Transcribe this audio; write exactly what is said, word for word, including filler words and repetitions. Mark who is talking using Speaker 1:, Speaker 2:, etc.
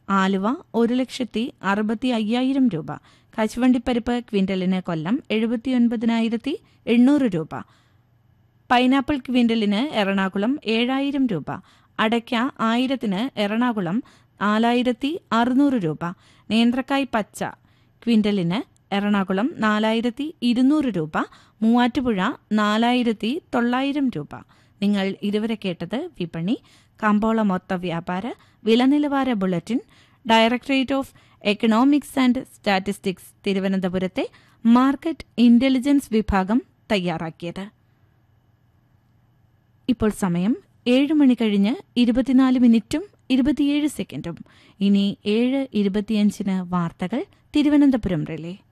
Speaker 1: ആലുവ ഒരു ലക്ഷത്തി അറുപത്തി അയ്യായിരം രൂപ. കശുവണ്ടിപ്പരിപ്പ് ക്വിൻ്റലിന് കൊല്ലം എഴുപത്തിയൊൻപതിനായിരത്തി എണ്ണൂറ് രൂപ. പൈനാപ്പിൾ ക്വിൻ്റലിന് എറണാകുളം ഏഴായിരം രൂപ. അടയ്ക്ക ആയിരത്തിന് എറണാകുളം നാലായിരത്തി അറുന്നൂറ് രൂപ. നേന്ത്രക്കായ് പച്ച ക്വിൻ്റലിന് എറണാകുളം നാലായിരത്തി ഇരുന്നൂറ് രൂപ. മൂവാറ്റുപുഴ നാലായിരത്തി തൊള്ളായിരം രൂപ. നിങ്ങൾ ഇതുവരെ കേട്ടത് വിപണി. കമ്പോള മൊത്ത വ്യാപാര വിലനിലവാര bulletin directorate of economics and statistics തിരുവനന്തപുരത്തെ മാർക്കറ്റ് ഇന്റലിജൻസ് വിഭാഗം തയ്യാറാക്കിയത്. ഇപ്പോൾ സമയം ഏഴ് മണി കഴിഞ്ഞ് ഇരുപത്തിനാല് മിനിറ്റും ഇരുപത്തിയേഴ് സെക്കൻഡും. ഇനി ഏഴ് ഇരുപത്തിയഞ്ചിന് വാർത്തകൾ തിരുവനന്തപുരം റിലേ.